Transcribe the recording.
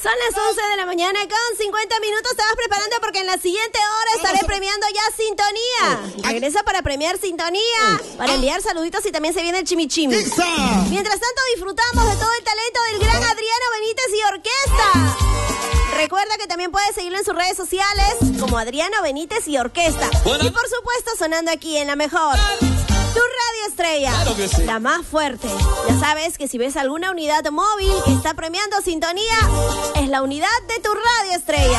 Son las 11 de la mañana con 50 minutos. Te vas preparando porque en la siguiente hora estaré premiando ya Sintonía. Regresa para premiar Sintonía, para enviar saluditos y también se viene el chimichimi. Mientras tanto disfrutamos de todo el talento del gran Adriano Benítez y Orquesta. Recuerda que también puedes seguirlo en sus redes sociales como Adriano Benítez y Orquesta. Y por supuesto sonando aquí en la mejor, tu radio estrella, claro que sí, la más fuerte. Ya sabes que si ves alguna unidad móvil que está premiando Sintonía, es la unidad de tu radio estrella.